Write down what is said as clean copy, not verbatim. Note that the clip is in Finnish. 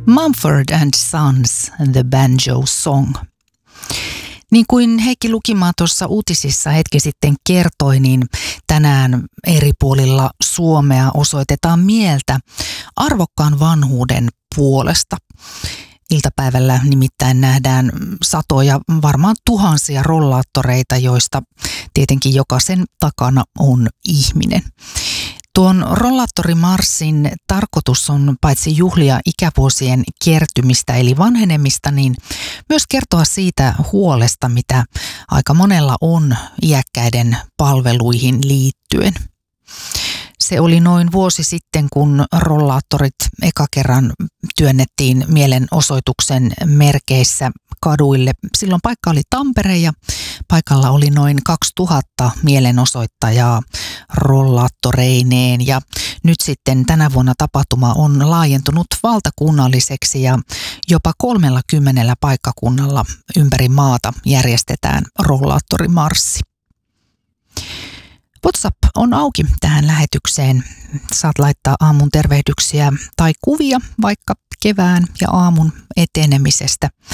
Mumford and Sons, The Banjo Song. Niin kuin Heikki Lukimaa tuossa uutisissa hetki sitten kertoi, niin tänään eri puolilla Suomea osoitetaan mieltä arvokkaan vanhuuden puolesta. Iltapäivällä nimittäin nähdään satoja, varmaan tuhansia rollaattoreita, joista tietenkin jokaisen takana on ihminen. Tuon rollaattorimarssin tarkoitus on paitsi juhlia ikävuosien kertymistä eli vanhenemista, niin myös kertoa siitä huolesta, mitä aika monella on iäkkäiden palveluihin liittyen. Se oli noin vuosi sitten, kun rollaattorit eka kerran työnnettiin mielenosoituksen merkeissä kaduille. Silloin paikka oli Tampere ja paikalla oli noin 2000 mielenosoittajaa rollaattoreineen. Ja nyt sitten tänä vuonna tapahtuma on laajentunut valtakunnalliseksi ja jopa 30 paikkakunnalla ympäri maata järjestetään rollaattorimarssi. WhatsApp on auki tähän lähetykseen. Saat laittaa aamun tervehdyksiä tai kuvia vaikka kevään ja aamun etenemisestä